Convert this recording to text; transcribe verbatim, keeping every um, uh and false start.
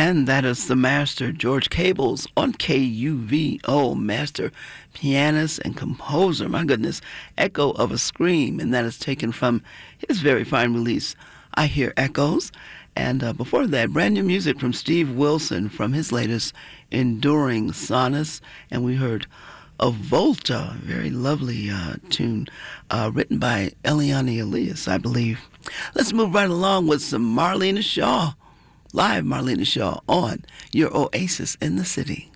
And that is the master, George Cables, on K U V O, master pianist and composer. My goodness, Echo of a Scream, and that is taken from his very fine release, I Hear Echoes. And uh, before that, brand new music from Steve Wilson from his latest Enduring Sonnets. And we heard a Volta, a very lovely uh, tune uh, written by Eliane Elias, I believe. Let's move right along with some Marlena Shaw. Live Marlena Shaw on your Oasis in the City.